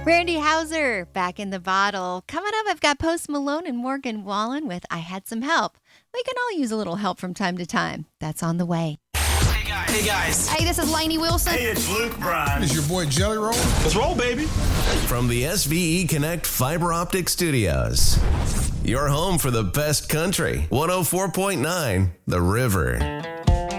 Randy Houser back in the bottle. Coming up, I've got Post Malone and Morgan Wallen with I Had Some Help. We can all use a little help from time to time. That's on the way. Hey guys. Hey, this is Lainey Wilson. Hey, it's Luke Bryan. It's your boy Jelly Roll. Let's roll, baby. From the SVE Connect Fiber Optic Studios. Your home for the best country. 104.9 The River.